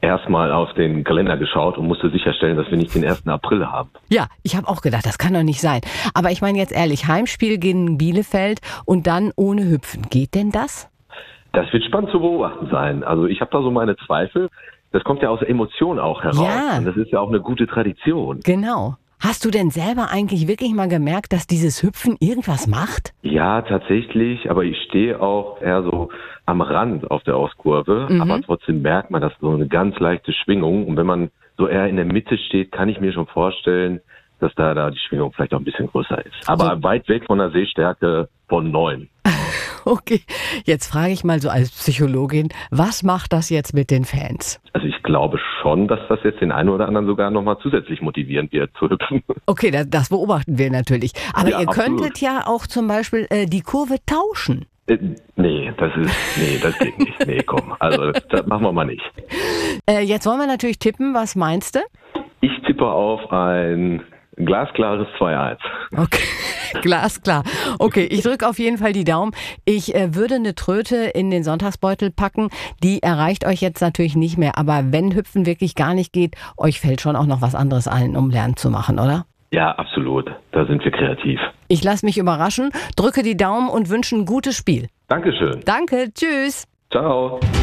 erstmal auf den Kalender geschaut und musste sicherstellen, dass wir nicht den 1. April haben. Ja, ich habe auch gedacht, das kann doch nicht sein. Aber ich meine jetzt ehrlich, Heimspiel gegen Bielefeld und dann ohne Hüpfen. Geht denn das? Das wird spannend zu beobachten sein. Also ich habe da so meine Zweifel. Das kommt ja aus Emotionen auch heraus. Ja. Und das ist ja auch eine gute Tradition. Genau. Hast du denn selber eigentlich wirklich mal gemerkt, dass dieses Hüpfen irgendwas macht? Ja, tatsächlich. Aber ich stehe auch eher so am Rand auf der Auskurve. Aber trotzdem merkt man, dass so eine ganz leichte Schwingung. Und wenn man so eher in der Mitte steht, kann ich mir schon vorstellen, dass da die Schwingung vielleicht auch ein bisschen größer ist. Aber weit weg von der Sehstärke von 9. Okay, jetzt frage ich mal so als Psychologin, was macht das jetzt mit den Fans? Also ich glaube schon, dass das jetzt den einen oder anderen sogar nochmal zusätzlich motivieren wird zu hüpfen. Okay, das beobachten wir natürlich. Aber Ja, ihr absolut. könntet ja auch zum Beispiel die Kurve tauschen. Nee, das geht nicht. Nee, komm, also das machen wir mal nicht. Jetzt wollen wir natürlich tippen, was meinst du? Ich tippe auf ein glasklares 2-1. Okay, glasklar. Okay, ich drücke auf jeden Fall die Daumen. Ich würde eine Tröte in den Sonntagsbeutel packen. Die erreicht euch jetzt natürlich nicht mehr. Aber wenn Hüpfen wirklich gar nicht geht, euch fällt schon auch noch was anderes ein, um Lernen zu machen, oder? Ja, absolut. Da sind wir kreativ. Ich lasse mich überraschen, drücke die Daumen und wünsche ein gutes Spiel. Dankeschön. Danke, tschüss. Ciao.